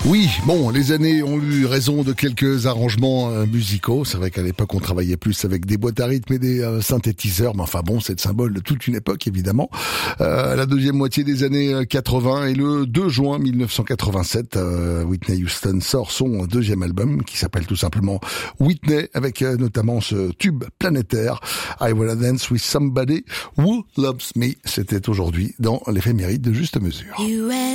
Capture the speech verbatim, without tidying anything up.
Oui, bon, les années ont eu raison de quelques arrangements euh, musicaux. C'est vrai qu'à l'époque, on travaillait plus avec des boîtes à rythme et des euh, synthétiseurs. Mais enfin bon, c'est le symbole de toute une époque, évidemment. Euh, la deuxième moitié des années quatre-vingts et le deux juin mille neuf cent quatre-vingt-sept, euh, Whitney Houston sort son deuxième album qui s'appelle tout simplement Whitney, avec euh, notamment ce tube planétaire I Wanna Dance With Somebody Who Loves Me. C'était aujourd'hui dans l'éphéméride de Juste Mesure.